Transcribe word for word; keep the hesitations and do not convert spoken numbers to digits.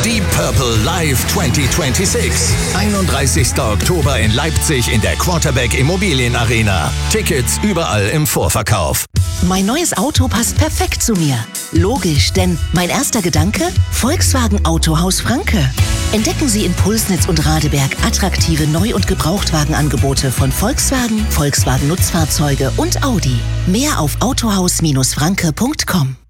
Deep Purple Live zwanzig sechsundzwanzig. einunddreißigster Oktober in Leipzig in der Quarterback Immobilien Arena. Tickets überall im Vorverkauf. Mein neues Auto passt perfekt zu mir. Logisch, denn mein erster Gedanke? Volkswagen Autohaus Franke. Entdecken Sie in Pulsnitz und Radeberg attraktive Neu- und Gebrauchtwagenangebote von Volkswagen, Volkswagen Nutzfahrzeuge und Audi. Mehr auf autohaus Bindestrich franke Punkt com.